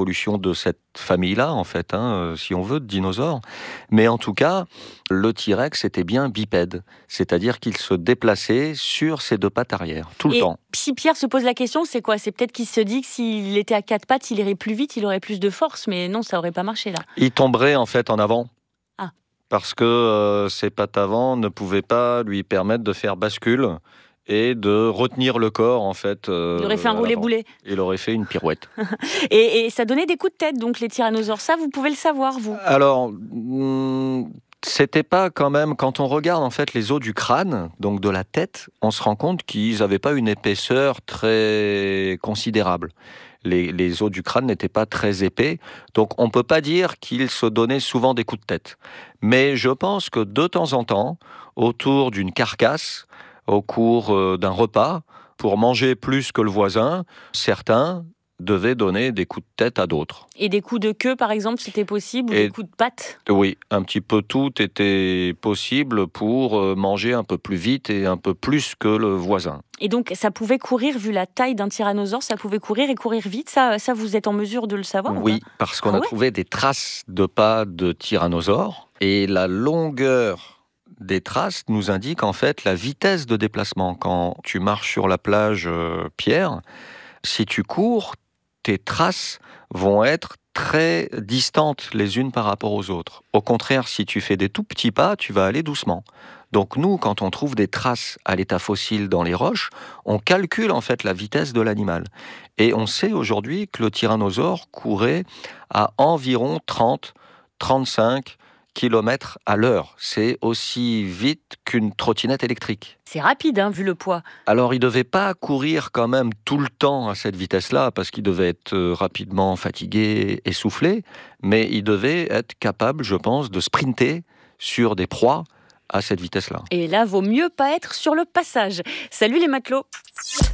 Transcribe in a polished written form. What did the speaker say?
l'évolution de cette famille-là, en fait, si on veut, de dinosaures. Mais en tout cas, le T-Rex était bien bipède, c'est-à-dire qu'il se déplaçait sur ses deux pattes arrière, tout le temps. Si Pierre se pose la question, c'est quoi ? C'est peut-être qu'il se dit que s'il était à quatre pattes, il irait plus vite, il aurait plus de force, mais non, ça aurait pas marché là. Il tomberait en fait en avant. Ah. Parce que ses pattes avant ne pouvaient pas lui permettre de faire bascule et de retenir le corps en fait. Il aurait fait un roulé-boulé. Il aurait fait une pirouette. Et ça donnait des coups de tête, donc les tyrannosaures. Ça, vous pouvez le savoir, vous. Alors, c'était pas quand même, quand on regarde en fait les os du crâne, donc de la tête, on se rend compte qu'ils n'avaient pas une épaisseur très considérable. Les os du crâne n'étaient pas très épais, donc on ne peut pas dire qu'ils se donnaient souvent des coups de tête. Mais je pense que de temps en temps, autour d'une carcasse, au cours d'un repas, pour manger plus que le voisin, certains devaient donner des coups de tête à d'autres. Et des coups de queue, par exemple, c'était possible, ou des coups de patte ? Oui, un petit peu tout était possible pour manger un peu plus vite et un peu plus que le voisin. Et donc, ça pouvait courir, vu la taille d'un tyrannosaure, ça pouvait courir et courir vite. Ça vous êtes en mesure de le savoir ? Oui, parce qu'on a trouvé des traces de pas de tyrannosaure. Et la longueur des traces nous indique en fait la vitesse de déplacement. Quand tu marches sur la plage, Pierre, si tu cours, tes traces vont être très distantes les unes par rapport aux autres. Au contraire, si tu fais des tout petits pas, tu vas aller doucement. Donc nous, quand on trouve des traces à l'état fossile dans les roches, on calcule en fait la vitesse de l'animal. Et on sait aujourd'hui que le tyrannosaure courait à environ 30-35 km à l'heure. C'est aussi vite qu'une trottinette électrique. C'est rapide, vu le poids. Alors, il ne devait pas courir quand même tout le temps à cette vitesse-là, parce qu'il devait être rapidement fatigué, essoufflé, mais il devait être capable, je pense, de sprinter sur des proies à cette vitesse-là. Et là, vaut mieux pas être sur le passage. Salut les matelots.